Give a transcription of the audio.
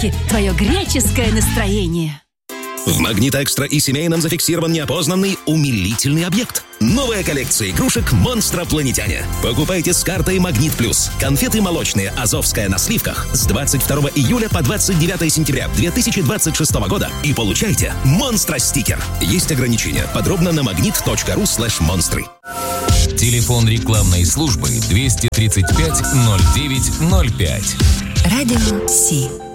Монстрики – твое греческое настроение. В «Магнит Экстра» и семейном зафиксирован неопознанный умилительный объект. Новая коллекция игрушек «Монстропланетяне». Покупайте с картой «Магнит Плюс». Конфеты молочные «Азовская» на сливках с 22 июля по 29 сентября 2026 года и получайте «Монстро-стикер». Есть ограничения. Подробно на magnet.ru/монстры. Телефон рекламной службы 235 09 05. Радио Си.